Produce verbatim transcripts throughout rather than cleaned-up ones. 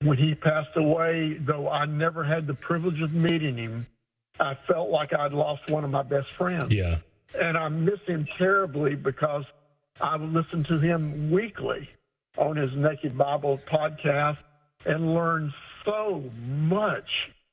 When he passed away, though I never had the privilege of meeting him, I felt like I'd lost one of my best friends. Yeah. And I miss him terribly because I would listen to him weekly on his Naked Bible podcast and learn so much.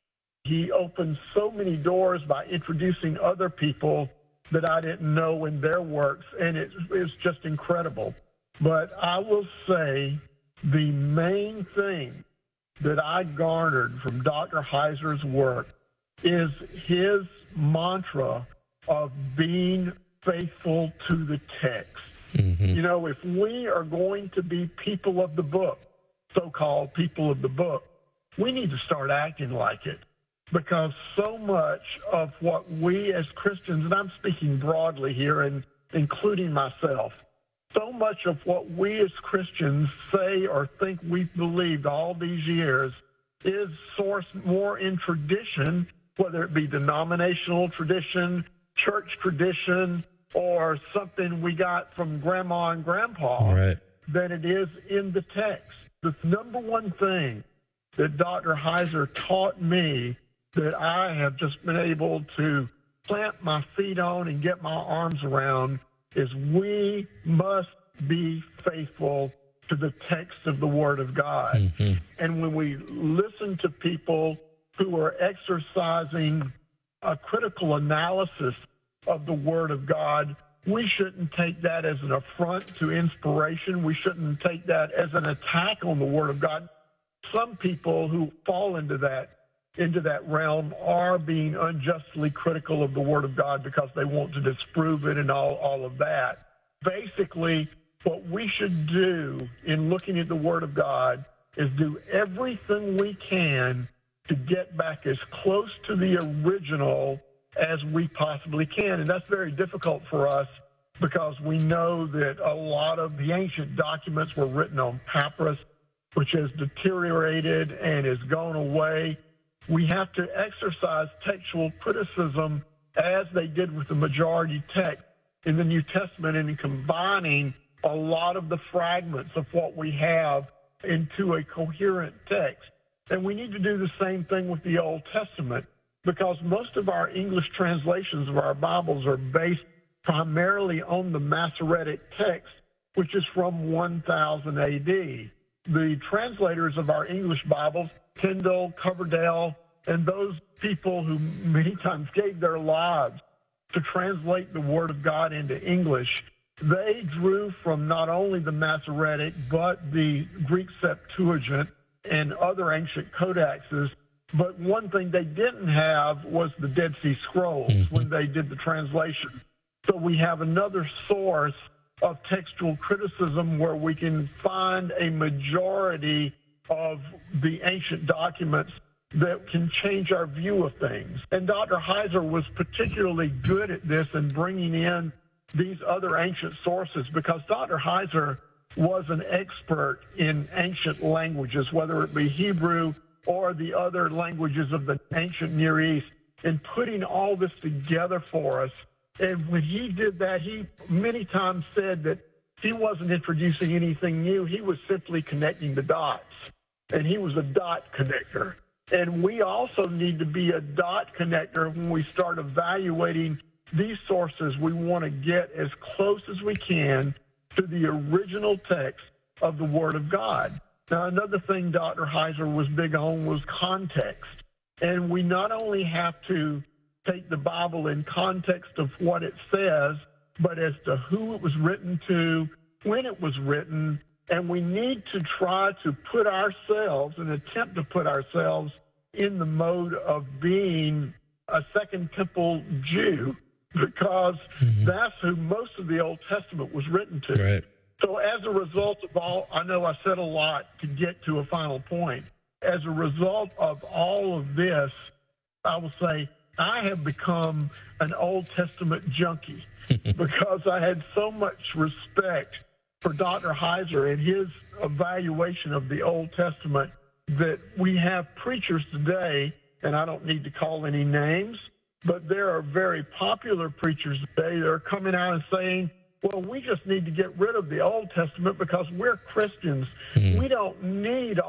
He opened so many doors by introducing other people that I didn't know in their works, and it, it's just incredible. But I will say the main thing that I garnered from Doctor Heiser's work is his mantra of being faithful to the text. Mm-hmm. You know, if we are going to be people of the book, so-called people of the book, we need to start acting like it, because so much of what we as Christians, and I'm speaking broadly here and including myself, so much of what we as Christians say or think we've believed all these years is sourced more in tradition, whether it be denominational tradition, church tradition, or something we got from grandma and grandpa, right, than it is in the text. The number one thing that Doctor Heiser taught me that I have just been able to plant my feet on and get my arms around is we must be faithful to the text of the Word of God. Mm-hmm. And when we listen to people who are exercising a critical analysis of the Word of God, we shouldn't take that as an affront to inspiration. We shouldn't take that as an attack on the Word of God. Some people who fall into that into that realm are being unjustly critical of the Word of God because they want to disprove it and all, all of that. Basically, what we should do in looking at the Word of God is do everything we can to get back as close to the original as we possibly can. And that's very difficult for us because we know that a lot of the ancient documents were written on papyrus, which has deteriorated and has gone away. We have to exercise textual criticism as they did with the majority text in the New Testament and in combining a lot of the fragments of what we have into a coherent text. And we need to do the same thing with the Old Testament because most of our English translations of our Bibles are based primarily on the Masoretic text, which is from one thousand A D. The translators of our English Bibles, Tyndale, Coverdale, and those people who many times gave their lives to translate the Word of God into English, they drew from not only the Masoretic, but the Greek Septuagint and other ancient codices. But one thing they didn't have was the Dead Sea Scrolls mm-hmm. when they did the translation. So we have another source of textual criticism where we can find a majority of the ancient documents that can change our view of things. And Doctor Heiser was particularly good at this in bringing in these other ancient sources because Doctor Heiser was an expert in ancient languages, whether it be Hebrew or the other languages of the ancient Near East, and putting all this together for us. And when he did that, he many times said that he wasn't introducing anything new. He was simply connecting the dots, and he was a dot connector. And we also need to be a dot connector when we start evaluating these sources. We want to get as close as we can to the original text of the Word of God. Now, another thing Doctor Heiser was big on was context. And we not only have to take the Bible in context of what it says, but as to who it was written to, when it was written, and we need to try to put ourselves, and attempt to put ourselves in the mode of being a Second Temple Jew, because mm-hmm. that's who most of the Old Testament was written to. Right. So as a result of all, I know I said a lot to get to a final point. As a result of all of this, I will say I have become an Old Testament junkie because I had so much respect for Doctor Heiser and his evaluation of the Old Testament that we have preachers today, and I don't need to call any names, but there are very popular preachers today that are coming out and saying, well, we just need to get rid of the Old Testament because we're Christians. Mm. We don't need